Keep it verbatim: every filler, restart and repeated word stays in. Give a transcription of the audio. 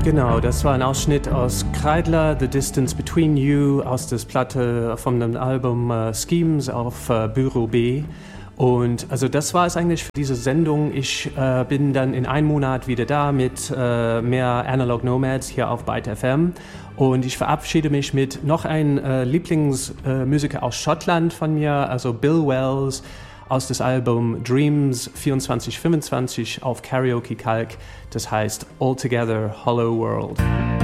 Genau, das war ein Ausschnitt aus Kreidler, The Distance Between You, aus der Platte von dem Album äh, Schemes auf äh, Büro B. Und also das war es eigentlich für diese Sendung. Ich äh, bin dann in einem Monat wieder da mit äh, mehr Analog Nomads hier auf Byte F M. Und ich verabschiede mich mit noch einem äh, Lieblingsmusiker äh, aus Schottland von mir, also Bill Wells, aus dem Album Dreams vierundzwanzig fünfundzwanzig auf Karaoke Kalk. Das heißt Altogether Hollow World.